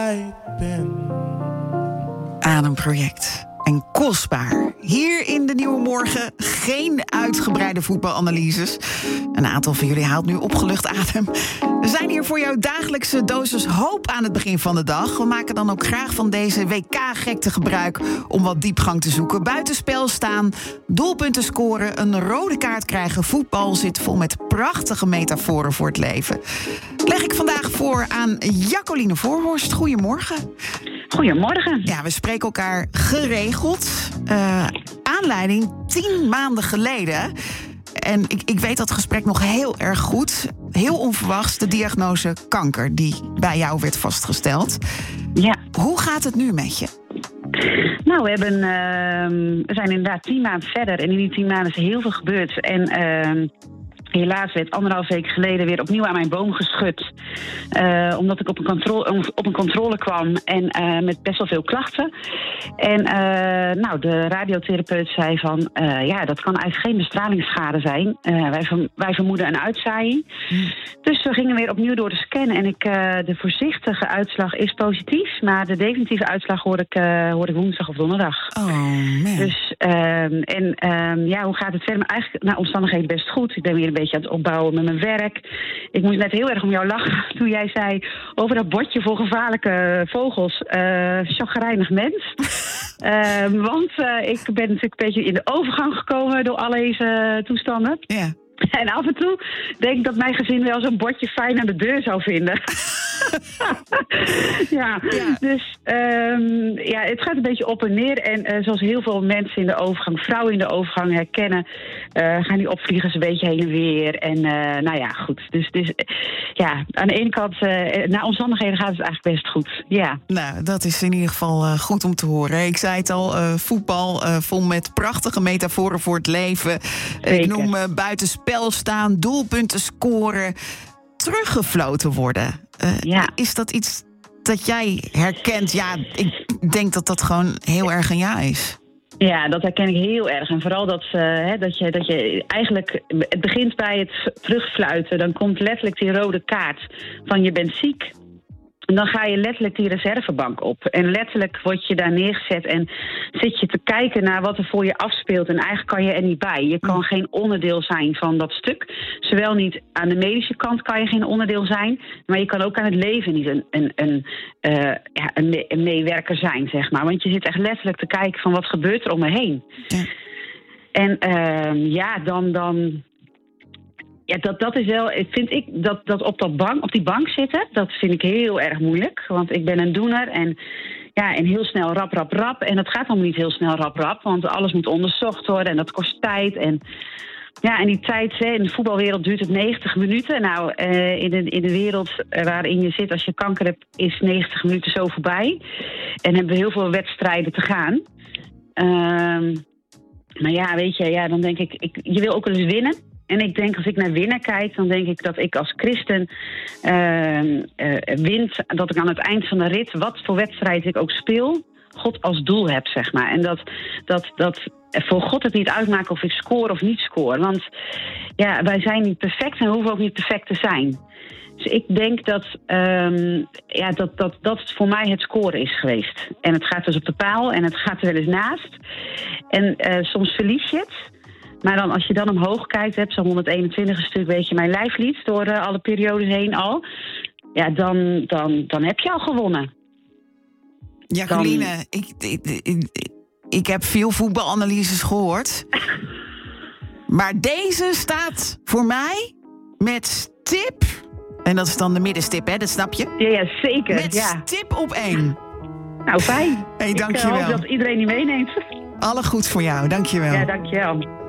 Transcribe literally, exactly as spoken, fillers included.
Ademproject. En kostbaar. Hier in de Nieuwe Morgen geen uitgebreide voetbalanalyses. Een aantal van jullie haalt nu opgelucht adem. We zijn hier voor jouw dagelijkse dosis hoop aan het begin van de dag. We maken dan ook graag van deze W K-gekte gebruik om wat diepgang te zoeken. Buitenspel staan, doelpunten scoren, een rode kaart krijgen. Voetbal zit vol met prachtige metaforen voor het leven. Leg ik vandaag voor aan Jacqueline Voorhorst. Goedemorgen. Goedemorgen. Ja, we spreken elkaar geregeld. Uh, aanleiding tien maanden geleden. En ik, ik weet dat gesprek nog heel erg goed. Heel onverwachts de diagnose kanker die bij jou werd vastgesteld. Ja. Hoe gaat het nu met je? Nou, we, hebben, uh, we zijn inderdaad tien maanden verder. En in die tien maanden is er heel veel gebeurd. En uh, helaas werd anderhalf week geleden weer opnieuw aan mijn boom geschud. Uh, omdat ik op een, controle, op een controle kwam en uh, met best wel veel klachten. En uh, nou, de radiotherapeut zei van, uh, ja, dat kan eigenlijk geen bestralingsschade zijn. Uh, wij, verm- wij vermoeden een uitzaaiing. Mm. Dus we gingen weer opnieuw door de scan. En ik, uh, de voorzichtige uitslag is positief. Maar de definitieve uitslag hoor ik, uh, hoor ik woensdag of donderdag. Oh, man. Dus, um, en um, ja, hoe gaat het verder? Eigenlijk naar omstandigheden best goed. Ik ben weer een beetje aan het opbouwen met mijn werk. Ik moest net heel erg om jou lachen toen jij zei over dat bordje voor gevaarlijke vogels. Uh, chagrijnig mens. uh, want uh, ik ben natuurlijk een beetje in de overgang gekomen door al deze uh, toestanden. Ja. En af en toe denk ik dat mijn gezin wel zo'n bordje fijn aan de deur zou vinden. ja, ja, dus um, ja, het gaat een beetje op en neer. En uh, zoals heel veel mensen in de overgang, vrouwen in de overgang herkennen, uh, gaan die opvliegers een beetje heen en weer. En uh, nou ja, goed. Dus, dus uh, ja, aan de ene kant, uh, naar omstandigheden gaat het eigenlijk best goed. Ja. Nou, dat is in ieder geval uh, goed om te horen. Ik zei het al, uh, voetbal uh, vol met prachtige metaforen voor het leven. Uh, ik noem uh, buitenspel staan, doelpunten scoren, teruggefloten worden. Uh, ja. Is dat iets dat jij herkent? Ja, ik denk dat dat gewoon heel erg een ja is. Ja, dat herken ik heel erg. En vooral dat, uh, hè, dat, je, dat je eigenlijk... Het begint bij het terugfluiten. Dan komt letterlijk die rode kaart van je bent ziek. En dan ga je letterlijk die reservebank op. En letterlijk word je daar neergezet en zit je te kijken naar wat er voor je afspeelt. En eigenlijk kan je er niet bij. Je kan geen onderdeel zijn van dat stuk. Zowel niet aan de medische kant kan je geen onderdeel zijn. Maar je kan ook aan het leven niet een, een, een, uh, ja, een, me- een meewerker zijn, zeg maar. Want je zit echt letterlijk te kijken van wat gebeurt er om me heen. Ja. En uh, ja, dan... dan Ja, dat, dat is wel, vind ik, dat, dat op, dat bank, op die bank zitten, dat vind ik heel erg moeilijk. Want ik ben een doener en, ja, en heel snel rap, rap, rap. En dat gaat allemaal niet heel snel rap, rap, want alles moet onderzocht worden en dat kost tijd. En ja, en die tijd, hè, in de voetbalwereld duurt het negentig minuten. Nou, uh, in, de, in de wereld waarin je zit als je kanker hebt, is negentig minuten zo voorbij. En hebben we heel veel wedstrijden te gaan. Uh, maar ja, weet je, ja, dan denk ik, ik, je wil ook wel eens winnen. En ik denk, als ik naar winnen kijk, dan denk ik dat ik als christen uh, uh, wint. Dat ik aan het eind van de rit, wat voor wedstrijd ik ook speel, God als doel heb, zeg maar. En dat, dat, dat voor God het niet uitmaakt of ik score of niet score. Want ja, wij zijn niet perfect en hoeven ook niet perfect te zijn. Dus ik denk dat, um, ja, dat, dat, dat het voor mij het scoren is geweest. En het gaat dus op de paal en het gaat er wel eens naast. En uh, soms verlies je het. Maar dan, als je dan omhoog kijkt, heb zo'n honderdeenentwintig stuk, weet je, mijn lijflied door uh, alle periodes heen al. Ja, dan, dan, dan heb je al gewonnen. Jacqueline, dan... ik, ik, ik, ik heb veel voetbalanalyses gehoord. Maar deze staat voor mij met stip. En dat is dan de middenstip, hè? Dat snap je? Ja, ja zeker. Met ja. stip op één. Nou, fijn. Hey, dank ik je wel. hoop dat iedereen die meeneemt. Alle goed voor jou, dank je wel. Ja, dank je wel.